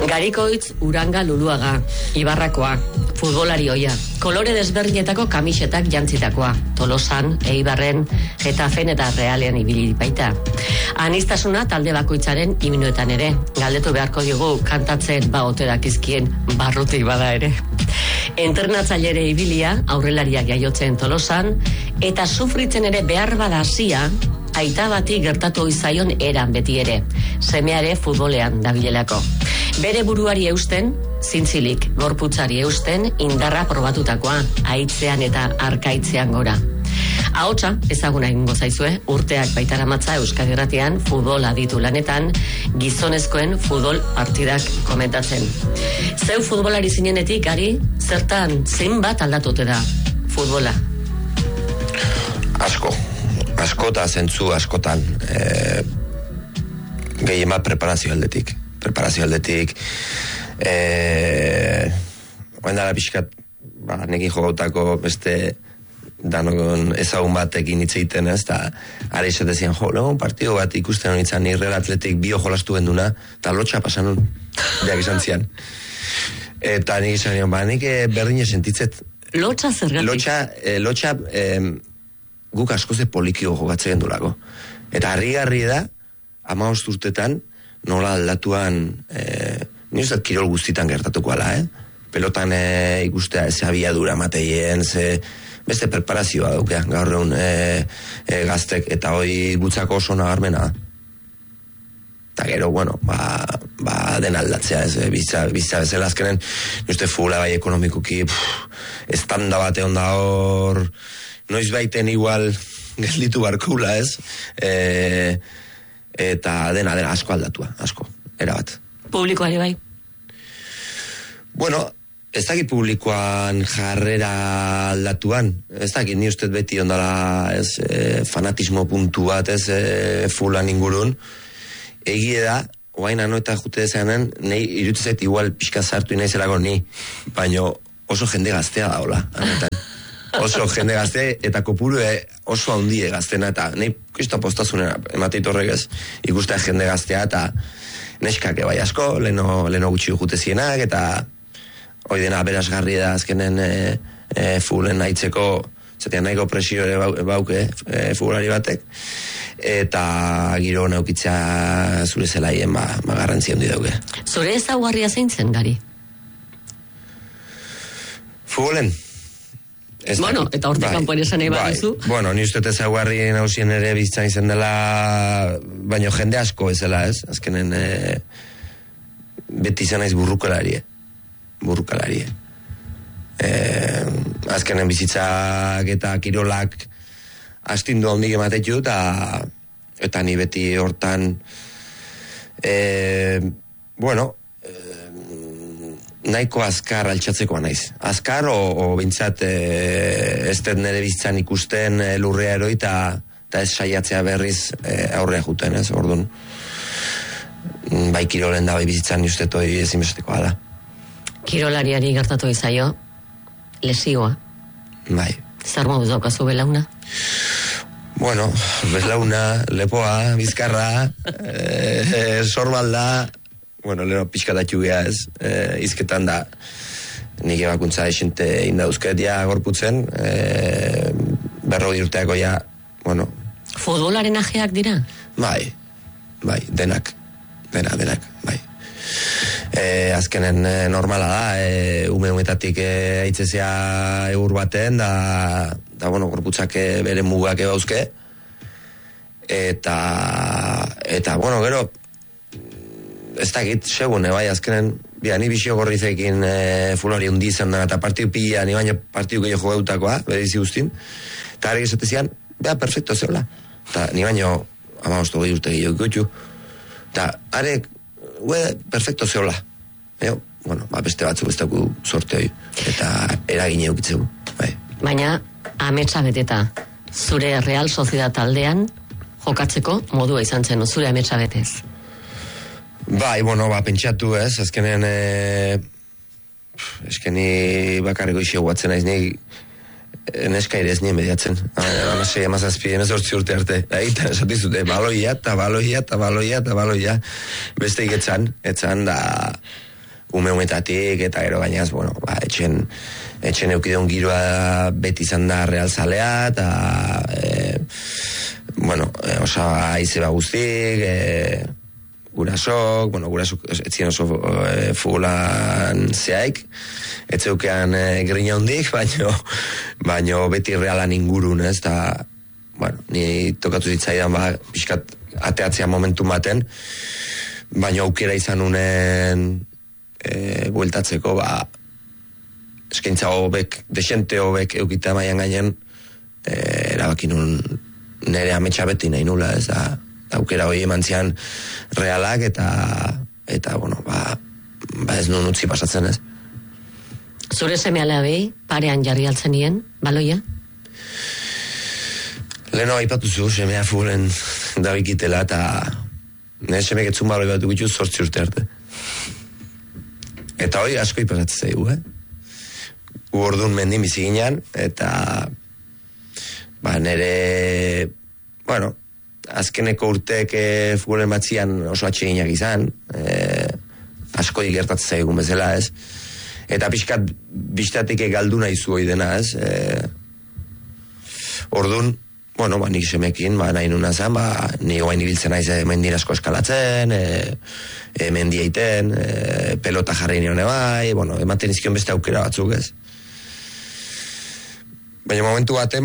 Garikoitz Uranga Luluaga, Ibarrakoa, futbolari oia, kolore desberdinetako kamisetak jantzitakoa, Tolosan, Eibarren, Getafen eta Realean ibili baita. Anistasuna talde bakoitzaren himnoetan ere, galdetu beharko digu kantatzen ote dakizkien barrutik bada ere. Entrenatzailere ibilia, aurrelariak jaiotzen Tolosan, eta sufritzen ere behar bada hasia, aita bati gertatu izaion eran beti ere, semeare futbolean dabilelako. Bere buruari eusten, zintzilik, gorputzari eusten, indarra probatutakoa, aitzean eta arkaitzean gora. Ahotsa, ezaguna egingo zaizue, urteak baitaramatza Euskadi Irratian futbol aditu lanetan, gizonezkoen futbol partidak komentatzen. Zeu futbolari zinenetik, Ari, zertan zenbat aldatute da futbola? Asko eta zentzu askotan, gehien bat preparazio aldetik, oendala pixkat, nekin jogautako beste danon ezagun batekin hitz egiten, ez, eta ari esatezian, partido bat ikusten honitzen, nire atletik bio jolastu genduna, eta lotxa pasan nun, biak izan zian. Eta nik izan nion, nik berdine sentitzet. Lotxa zergatik? Lotxa guk askoze polikio jogatzen gendulako. Eta harri da, 15 urtetan, nola aldatuan, nire uste kirol guztitan gertatuko ala, pelotan ikustea, ez abiadura mateien, beste preparazioa daukea, gaur egun gaztek, eta hoi gutzako oso nabarmena. Eta gero, den aldatzea, bizitza bezala azkenen, uste fugula bai ekonomikuki, estanda bate onda hor, noiz baiten igual gelditu barkula, ez? Eta dena asko aldatua, asko, erabat. Publikoari bai? Bueno, ez dakit publikoan jarrera aldatuan, ez dakit ni ustez beti ondala fanatismo puntu bat, fulan ingurun, egie da, oain anoeta jute dezanen, nahi irutizet igual pixka zartu inaizelako ni, baino oso jende gaztea da, hola, anoetan. Oso jende gazte, eta kopuru oso handie gaztena, eta nahi kristo postazunera emateit horrek ez, ikustea jende gaztea, eta neskake bai asko, leno gutxi jute zienak, eta hoi dena berazgarri da azkenen fugulen nahitzeko, zatean nahiko presio ere bauke fugulari batek, eta giro neukitzea zure zelaien garrantzia handi dauke. Zure ezaugarria zein zen, Gari? Fugulen? Bueno, eta horte kanpoen esan nahi baduzu. Bueno, ni uste ezaugarri nausien ere bizitzan izan dela, baino jende asko ezela, ez? Azkenen beti izan naiz burrukalarie. Azkenen bizitzak eta kirolak astindu handik ematetu, eta ni beti hortan nahiko azkar altxatzekoa naiz. Azkar, o bintzat ez dut nire bizitzan ikusten lurrea eroi, eta ez saiatzea berriz aurrea juten, ez? Orduan, bai kirolen da, bai bizitzan ustetoi ezinbestekoa da. Kirolariari gertatu izaio, lesioa. Bai. Zer moduz daukazu belauna? Bueno, belauna, lepoa, bizkarra, sorbalda, lero pixkatatu geha ez, izketan da, nik ebakuntza esente indauzketia gorputzen, 40 urteako ja, Futbolaren ajeak dira? Bai, denak, bai. Azkenen normala da, umetatik aitzezea eur baten, da gorputzak bere mugak ebauzke, eta, gero, ez dakit, segun, bai, azkenen, ni bisio gorrizekin fulari hundi izan dena, eta partiu pila, ni baina partiu gehiago jogautakoa, berizi guztin, eta harek esatezian, perfecto, zeola. Eta ni baina, 15 urte gehiago ikutxu, eta harek, perfecto, zeola. Beste batzuk ez dauku sorte hori, eta eragine eukitzegu, bai. Baina, ametsa beteta, zure Real Sociedad taldean, jokatzeko modua izan zen, zure ametsa betez. Bai, pentsatu ez, azkenen eskeni bakarriko isio guatzen naiz, neska ere ez nien mediatzen. Amasei, amazazpi, 18 urte arte. Eta esatizute, baloia. Beste iketzan, da, umetatik, eta gero gainaz, bueno, etxen eukideun giroa beti izan da realzalea, eta osa aize guztik, gurasok, etzien oso futbolan zehaik, etzeukean grina hundik, baino beti realan ingurun, ez, eta, ni tokatu zitzaidan, pixkat ateatzea momentu baten, baina aukera izan unen bueltatzeko, eskaintza hobek, desente hobek eukita maian gainen, erabakin nun nire ametsa beti nahi nula, ez da, aukera hori eman zian realak, eta bueno, ez nun utzi pasatzen, ez. Zure seme alabei, parean jarri altzen nien, baloia? Leheno, aipatuzu, semea fulen dabikitela, eta nire semek etzun baloi bat dukitu 8 urte arte. Eta hori asko ipasatzen zaigu, Ordun mendin bizi ginean, eta nire, azkeneko urteek futbolen batzian oso atseginak izan, asko igertatzen zaigun bezala, ez? Eta pixkat biztatik galdu nahi zu hoi dena, ez? Ordun, nik semekin, nahi nuna zen, ni guain ibiltzen naiz mendin asko eskalatzen, mendia iten, pelota jarri nione bai, ematen izkion beste aukera batzuk, ez? Baina momentu baten,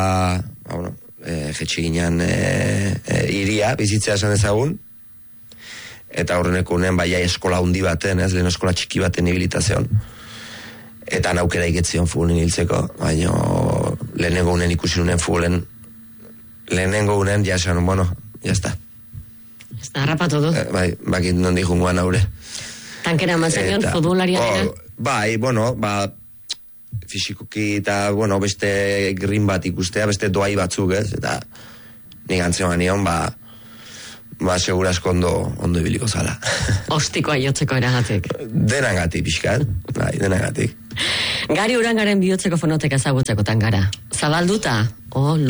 jetxe ginean iria, bizitzea esan ezagun, eta horreneko unen baiai eskola hundi baten, ez, lehen eskola txiki baten ibilitazion, eta naukera iketzion futbolin hiltzeko, baina lehenengo unen ikusi unen futbolen, lehenengo unen, ja esan, jazta. Ez da, harrapatu du. Bakit nondi jungoan haure. Tankera mazaion, futbolarian dira? Fisikoki eta, beste green bat ikustea, beste doai batzuk, ez, eta nik antzeman nion, segurasko ondo ibiliko zala. Ostikoa jotzeko eragatik. Denagatik, pixkat, denagatik. Gari Urangaren bihotzeko fonoteka ezagutzeko tangara. Zabalduta?